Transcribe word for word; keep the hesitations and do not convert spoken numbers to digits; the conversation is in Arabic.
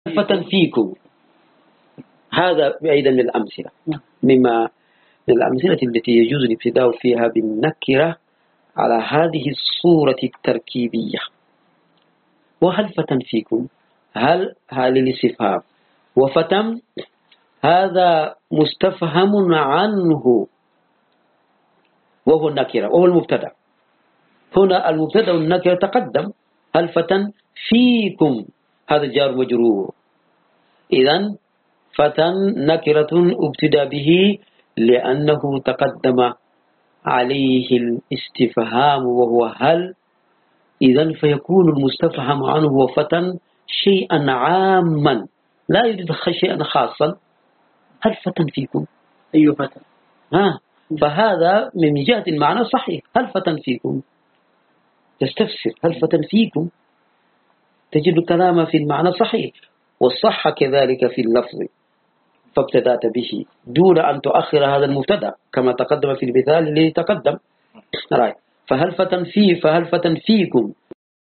فتن فيكم، هذا أيضا من الأمثلة، مما من الأمثلة التي يجوز الابتداء فيها بالنكرة على هذه الصورة التركيبية. وهل فتن فيكم، هل هل الاستفهام، وفتن هذا مستفهم عنه وهو النكرة وهو المبتدأ. هنا المبتدأ والنكرة تقدم، هل فتن فيكم هذا جار مجرور، إذن فتن نكرة ابتدأ به لأنه تقدم عليه الاستفهام وهو هل، إذن فيكون المستفهم عنه وفتن شيئا عاما لا يوجد شيئا خاصا. هل فتن فيكم، أي فتن، ها، فهذا من جهة المعنى صحيح. هل فتن فيكم تستفسر، هل فتن فيكم تجد كلامه في المعنى صحيح، والصح كذلك في اللفظ، فابتدأت به دون أن تؤخر هذا المبتدأ كما تقدم في المثال الذي تقدم. فهل فتن فيه، فهل فتن فيكم